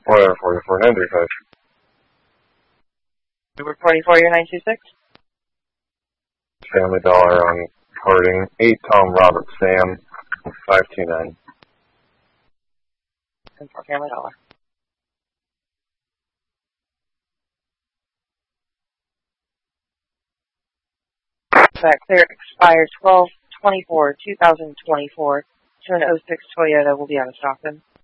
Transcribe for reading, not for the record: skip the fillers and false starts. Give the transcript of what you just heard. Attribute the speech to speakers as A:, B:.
A: Order 44-935.
B: Number 44, your 926?
A: Family Dollar on Harding. 8 Tom Robert Sam 529.
B: And for Family Dollar. That clear expires 12/24/2024. To an 06 Toyota will be out of stock then.